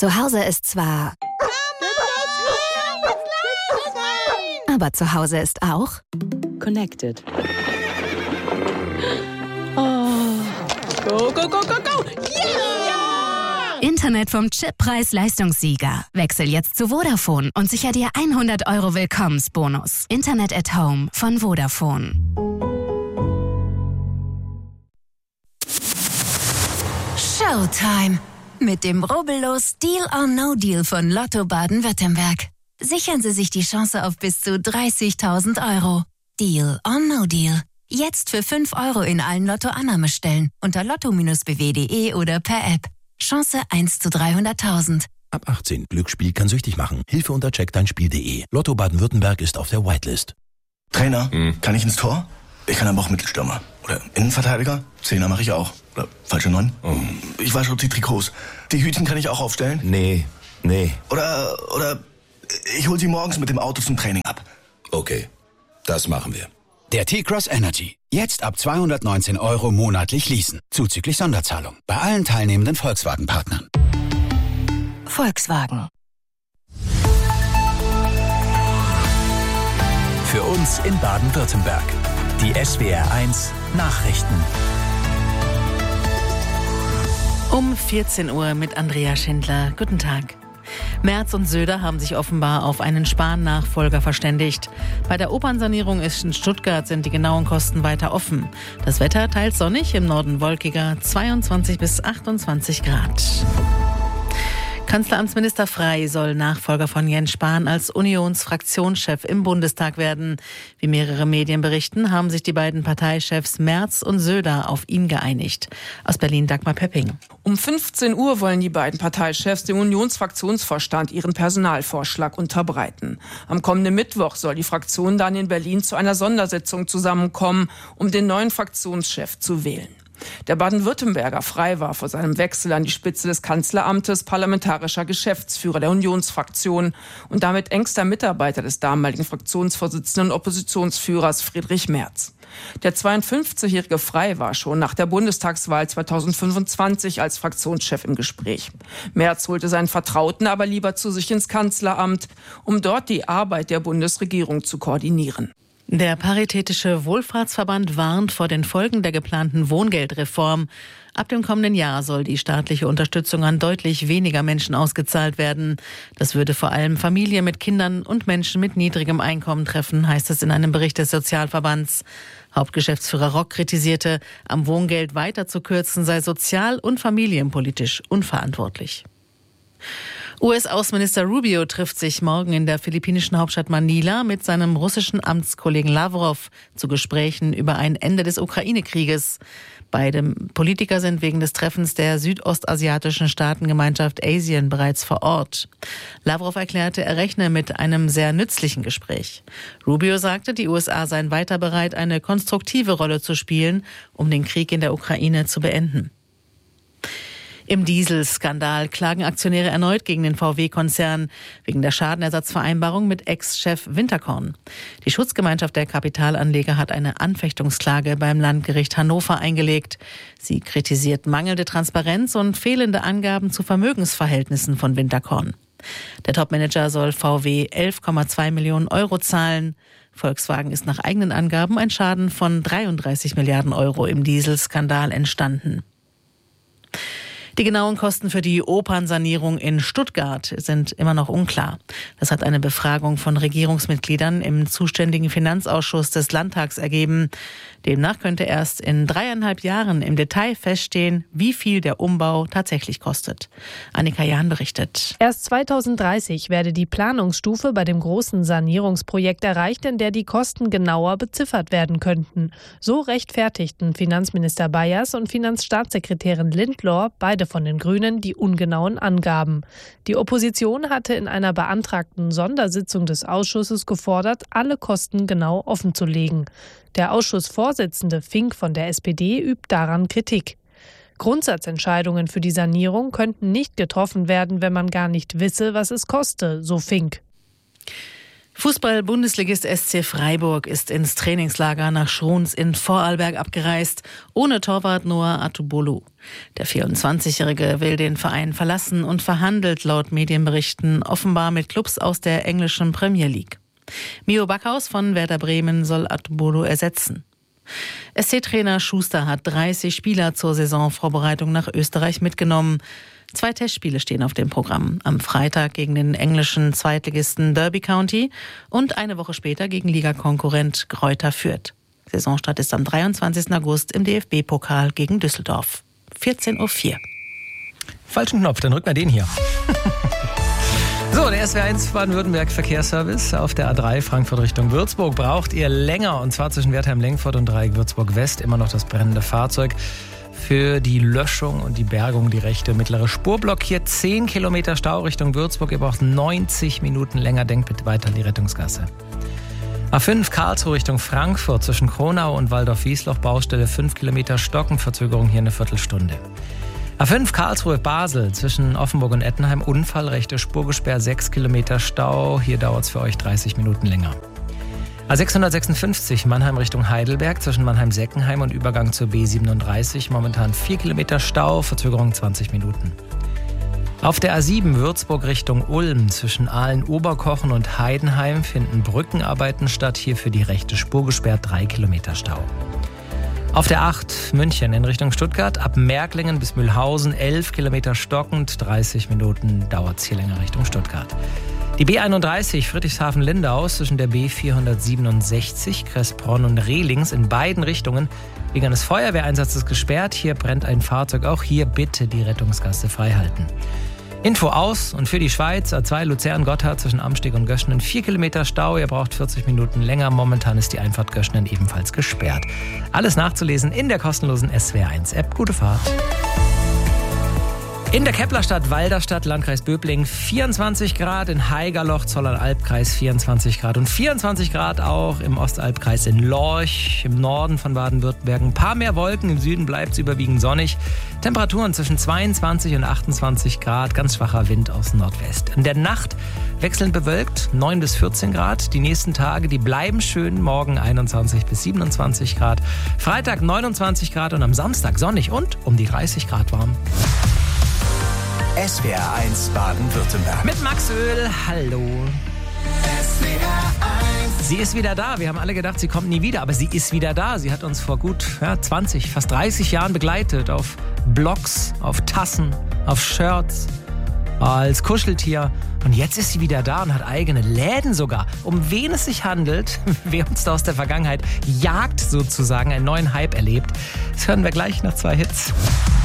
Zu Hause ist zwar... Aber zu Hause ist auch... Connected. Oh. Go, go, go, go, go! Yeah! Internet vom Chippreis-Leistungssieger. Wechsel jetzt zu Vodafone und sicher dir 100 € Willkommensbonus. Internet at Home von Vodafone. Showtime! Mit dem rubbellos Deal or No Deal von Lotto Baden-Württemberg. Sichern Sie sich die Chance auf bis zu 30.000 €. Deal or No Deal. Jetzt für 5 € in allen Lotto-Annahmestellen unter lotto-bw.de oder per App. Chance 1 zu 300.000. Ab 18. Glücksspiel kann süchtig machen. Hilfe unter checkdeinspiel.de. Lotto Baden-Württemberg ist auf der Whitelist. Trainer, kann ich ins Tor? Ich kann aber auch Mittelstürmer. Oder Innenverteidiger? Zehner mache ich auch. Oder falsche 9? Ich wasche die Trikots. Die Hütchen kann ich auch aufstellen? Nee. Oder ich hol sie morgens mit dem Auto zum Training ab. Okay, das machen wir. Der T-Cross Energy. Jetzt ab 219 € monatlich leasen. Zuzüglich Sonderzahlung. Bei allen teilnehmenden Volkswagen-Partnern. Volkswagen. Für uns in Baden-Württemberg. Die SWR1 Nachrichten. Um 14 Uhr mit Andrea Schindler. Guten Tag. Merz und Söder haben sich offenbar auf einen Spahn-Nachfolger verständigt. Bei der Opernsanierung in Stuttgart sind die genauen Kosten weiter offen. Das Wetter teils sonnig, im Norden wolkiger, 22 bis 28 Grad. Kanzleramtsminister Frey soll Nachfolger von Jens Spahn als Unionsfraktionschef im Bundestag werden. Wie mehrere Medien berichten, haben sich die beiden Parteichefs Merz und Söder auf ihn geeinigt. Aus Berlin Dagmar Pepping. Um 15 Uhr wollen die beiden Parteichefs dem Unionsfraktionsvorstand ihren Personalvorschlag unterbreiten. Am kommenden Mittwoch soll die Fraktion dann in Berlin zu einer Sondersitzung zusammenkommen, um den neuen Fraktionschef zu wählen. Der Baden-Württemberger Frey war vor seinem Wechsel an die Spitze des Kanzleramtes parlamentarischer Geschäftsführer der Unionsfraktion und damit engster Mitarbeiter des damaligen Fraktionsvorsitzenden und Oppositionsführers Friedrich Merz. Der 52-jährige Frey war schon nach der Bundestagswahl 2025 als Fraktionschef im Gespräch. Merz holte seinen Vertrauten aber lieber zu sich ins Kanzleramt, um dort die Arbeit der Bundesregierung zu koordinieren. Der Paritätische Wohlfahrtsverband warnt vor den Folgen der geplanten Wohngeldreform. Ab dem kommenden Jahr soll die staatliche Unterstützung an deutlich weniger Menschen ausgezahlt werden. Das würde vor allem Familien mit Kindern und Menschen mit niedrigem Einkommen treffen, heißt es in einem Bericht des Sozialverbands. Hauptgeschäftsführer Rock kritisierte, am Wohngeld weiter zu kürzen sei sozial- und familienpolitisch unverantwortlich. US-Außenminister Rubio trifft sich morgen in der philippinischen Hauptstadt Manila mit seinem russischen Amtskollegen Lavrov zu Gesprächen über ein Ende des Ukraine-Krieges. Beide Politiker sind wegen des Treffens der südostasiatischen Staatengemeinschaft ASEAN bereits vor Ort. Lavrov erklärte, er rechne mit einem sehr nützlichen Gespräch. Rubio sagte, die USA seien weiter bereit, eine konstruktive Rolle zu spielen, um den Krieg in der Ukraine zu beenden. Im Dieselskandal klagen Aktionäre erneut gegen den VW-Konzern wegen der Schadenersatzvereinbarung mit Ex-Chef Winterkorn. Die Schutzgemeinschaft der Kapitalanleger hat eine Anfechtungsklage beim Landgericht Hannover eingelegt. Sie kritisiert mangelnde Transparenz und fehlende Angaben zu Vermögensverhältnissen von Winterkorn. Der Topmanager soll VW 11,2 Millionen € zahlen. Volkswagen ist nach eigenen Angaben ein Schaden von 33 Milliarden € im Dieselskandal entstanden. Die genauen Kosten für die Opernsanierung in Stuttgart sind immer noch unklar. Das hat eine Befragung von Regierungsmitgliedern im zuständigen Finanzausschuss des Landtags ergeben. Demnach könnte erst in 3,5 Jahren im Detail feststehen, wie viel der Umbau tatsächlich kostet. Annika Jahn berichtet. Erst 2030 werde die Planungsstufe bei dem großen Sanierungsprojekt erreicht, in der die Kosten genauer beziffert werden könnten. So rechtfertigten Finanzminister Bayers und Finanzstaatssekretärin Lindlor, beide von den Grünen, die ungenauen Angaben. Die Opposition hatte in einer beantragten Sondersitzung des Ausschusses gefordert, alle Kosten genau offenzulegen. Der Ausschussvorsitzende Fink von der SPD übt daran Kritik. Grundsatzentscheidungen für die Sanierung könnten nicht getroffen werden, wenn man gar nicht wisse, was es koste, so Fink. Fußball-Bundesligist SC Freiburg ist ins Trainingslager nach Schruns in Vorarlberg abgereist, ohne Torwart Noah Atubolu. Der 24-Jährige will den Verein verlassen und verhandelt laut Medienberichten offenbar mit Clubs aus der englischen Premier League. Mio Backhaus von Werder Bremen soll Atubolu ersetzen. SC-Trainer Schuster hat 30 Spieler zur Saisonvorbereitung nach Österreich mitgenommen. 2 Testspiele stehen auf dem Programm. Am Freitag gegen den englischen Zweitligisten Derby County und eine Woche später gegen Ligakonkurrent Greuther Fürth. Saisonstart ist am 23. August im DFB-Pokal gegen Düsseldorf. 14:04 Uhr. Falschen Knopf, dann rück mal den hier. So, der SWR1 Baden-Württemberg Verkehrsservice auf der A3 Frankfurt Richtung Würzburg. Braucht ihr länger, und zwar zwischen Wertheim-Lengfurt und Dreieck Würzburg-West immer noch das brennende Fahrzeug. Für die Löschung und die Bergung die rechte mittlere Spur blockiert. 10 Kilometer Stau Richtung Würzburg. Ihr braucht 90 Minuten länger. Denkt bitte weiter an die Rettungsgasse. A5 Karlsruhe Richtung Frankfurt zwischen Kronau und Waldorf-Wiesloch. Baustelle 5 Kilometer Stocken. Verzögerung hier eine Viertelstunde. A5 Karlsruhe Basel zwischen Offenburg und Ettenheim. Unfall, rechte Spur gesperrt. 6 Kilometer Stau. Hier dauert es für euch 30 Minuten länger. A656 Mannheim Richtung Heidelberg zwischen Mannheim-Seckenheim und Übergang zur B37. Momentan 4 Kilometer Stau, Verzögerung 20 Minuten. Auf der A7 Würzburg Richtung Ulm zwischen Aalen-Oberkochen und Heidenheim finden Brückenarbeiten statt. Hier für die rechte Spur gesperrt 3 Kilometer Stau. Auf der 8 München in Richtung Stuttgart ab Märklingen bis Mühlhausen 11 Kilometer stockend. 30 Minuten dauert es hier länger Richtung Stuttgart. Die B31 Friedrichshafen-Lindau zwischen der B467 Kressbronn und Rehlings in beiden Richtungen wegen eines Feuerwehreinsatzes gesperrt. Hier brennt ein Fahrzeug. Auch hier bitte die Rettungsgasse freihalten. Info aus und für die Schweiz A2 Luzern-Gotthard zwischen Amsteg und Göschenen 4 Kilometer Stau. Ihr braucht 40 Minuten länger. Momentan ist die Einfahrt Göschenen ebenfalls gesperrt. Alles nachzulesen in der kostenlosen SWR1-App. Gute Fahrt. In der Keplerstadt, Walderstadt, Landkreis Böblingen 24 Grad, in Haigerloch, Zollern-Albkreis 24 Grad und 24 Grad auch im Ostalbkreis in Lorch, im Norden von Baden-Württemberg. Ein paar mehr Wolken, im Süden bleibt es überwiegend sonnig. Temperaturen zwischen 22 und 28 Grad, ganz schwacher Wind aus Nordwest. In der Nacht wechselnd bewölkt, 9 bis 14 Grad. Die nächsten Tage, die bleiben schön, morgen 21 bis 27 Grad. Freitag 29 Grad und am Samstag sonnig und um die 30 Grad warm. SWR1 Baden-Württemberg. Mit Max Öl, hallo. Sie ist wieder da. Wir haben alle gedacht, sie kommt nie wieder, aber sie ist wieder da. Sie hat uns vor gut 20, fast 30 Jahren begleitet auf Blogs, auf Tassen, auf Shirts, als Kuscheltier. Und jetzt ist sie wieder da und hat eigene Läden sogar. Um wen es sich handelt, wer uns da aus der Vergangenheit jagt sozusagen, einen neuen Hype erlebt. Das hören wir gleich nach 2 Hits.